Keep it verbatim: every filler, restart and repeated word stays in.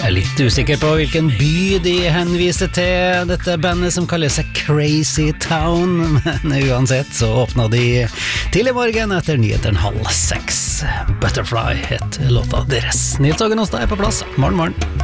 Jeg er litt usikker på hvilken by de henviser til dette bandet som kaller seg Crazy Town, men uansett så åpna de til i morgen etter nyheteren halv seks. Butterfly het låta deres. Nils Ågen Åstad er på plass. Morgen, morgen.